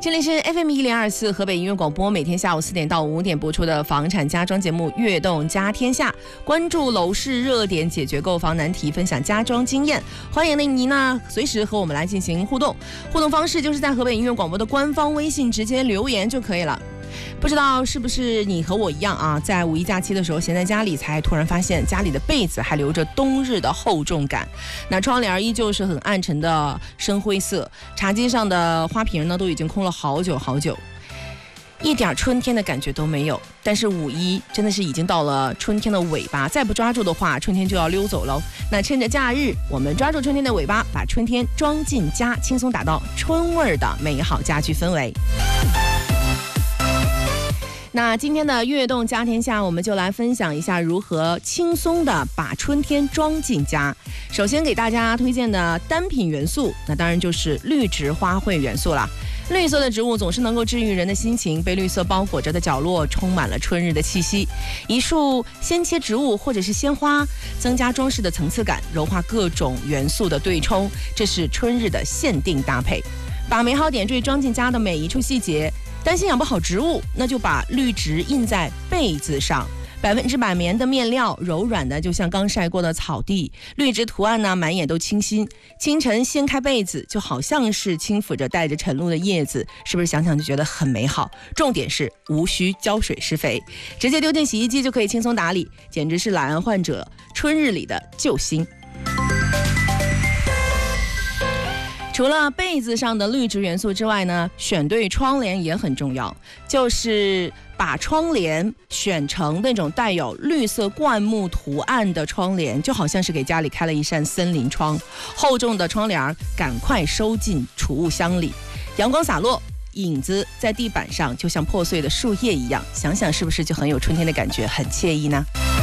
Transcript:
这里是 FM1024 河北音乐广播，每天下午4点到5点播出的房产家装节目《悦动家天下》，关注楼市热点，解决购房难题，分享家装经验。欢迎您呢随时和我们来进行互动，互动方式就是在河北音乐广播的官方微信直接留言就可以了。不知道是不是你和我一样啊，在五一假期的时候闲在家里，才突然发现家里的被子还留着冬日的厚重感，那窗帘依旧是很暗沉的深灰色，茶几上的花瓶呢都已经空了好久好久，一点春天的感觉都没有。但是五一真的是已经到了春天的尾巴，再不抓住的话，春天就要溜走了。那趁着假日，我们抓住春天的尾巴，把春天装进家，轻松打造春味的美好家居氛围。那今天的悦动家天下，我们就来分享一下如何轻松的把春天装进家。首先给大家推荐的单品元素，那当然就是绿植花卉元素啦。绿色的植物总是能够治愈人的心情，被绿色包裹着的角落充满了春日的气息。一束鲜切植物或者是鲜花，增加装饰的层次感，柔化各种元素的对冲，这是春日的限定搭配。把美好点缀装进家的每一处细节。担心养不好植物，那就把绿植印在被子上，100%棉的面料，柔软的就像刚晒过的草地，绿植图案呢满眼都清新。清晨掀开被子，就好像是轻抚着带着晨露的叶子，是不是想想就觉得很美好？重点是无需浇水施肥，直接丢进洗衣机就可以轻松打理，简直是懒癌患者春日里的救星。除了被子上的绿植元素之外呢，选对窗帘也很重要，就是把窗帘选成那种带有绿色灌木图案的窗帘，就好像是给家里开了一扇森林窗。厚重的窗帘赶快收进储物箱里，阳光洒落，影子在地板上就像破碎的树叶一样，想想是不是就很有春天的感觉，很惬意呢？